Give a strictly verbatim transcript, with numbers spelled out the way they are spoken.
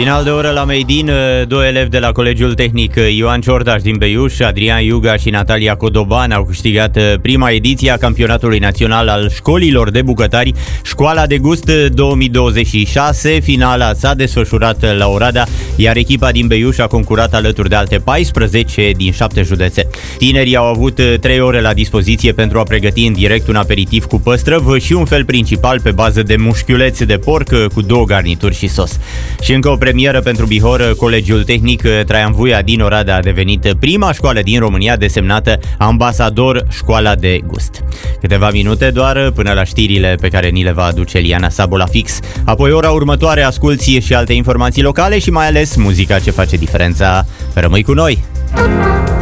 Final de oră la Made in, doi elevi de la Colegiul Tehnic Ioan Ciordaș din Beiuș, Adrian Iuga și Natalia Codoban au câștigat prima ediție a campionatului național al școlilor de bucătari, Școala de Gust două mii douăzeci și șase. Finala s-a desfășurat la Oradea, iar echipa din Beiuș a concurat alături de alte paisprezece din șapte județe. Tinerii au avut trei ore la dispoziție pentru a pregăti în direct un aperitiv cu păstrăv și un fel principal pe bază de mușchiulețe de porc cu două garnituri și sos. Și încă o premieră pentru Bihor, Colegiul Tehnic Traian Vuia din Oradea a devenit prima școală din România desemnată ambasador Școala de Gust. Câteva minute doar până la știrile pe care ni le va aduce Liana Sabo la fix. Apoi ora următoare asculți și alte informații locale și mai ales muzica ce face diferența. Rămâi cu noi!